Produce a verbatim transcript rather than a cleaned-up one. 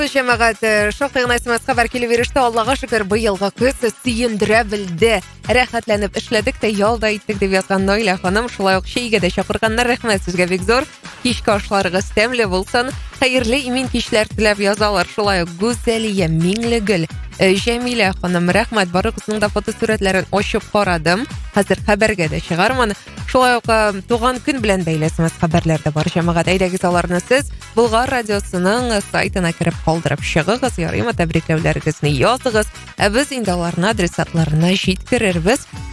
Жәмәғат, шоқтай ғынайсымыз қабар келі верішті. Аллаға шүкір бұйылға көз сүйіндірі білді. Рәхәтләніп ішләдік те ялда иттік деп язған Нойлә ханым. Шулай оқ шейге де шақырғандар рәхмәт сізге бек зор. Кешкі ашларығыз тәмлі болсын. Қайырлы имен кешлер тіләп язалар. Шулай оқ Гүзәлия Меңлігіл Жәмилә ханым, рәхмәт, бары қысының да фотосуретлерін ошып қарадым. Қазір хабарға да шығармын. Шулай оқ туған күн білән бәйлесіміз хабарларды бар. Жәмәғат, әйдәгіз аларны сіз Бұлғар радиосының сайтына кіріп қалдырып шығығыз, ярыма тәбриклеулеріңізді язығыз. Біз енді аларына адресатларына жеткірербіз.